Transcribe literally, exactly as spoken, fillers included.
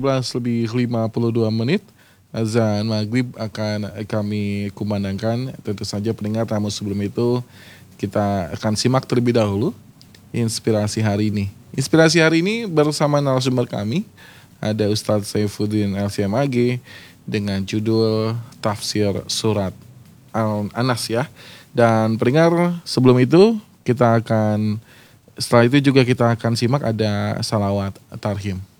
belas lebih lima puluh dua menit. Azan maghrib akan kami kumandangkan. Tentu saja pendengar, namun sebelum itu kita akan simak terlebih dahulu inspirasi hari ini. Inspirasi hari ini bersama narasumber kami, ada Ustadz Saifuddin L C M A G dengan judul Tafsir Surat Al-Anas ya. Dan pendengar, sebelum itu kita akan, setelah itu juga kita akan simak ada salawat tarhim.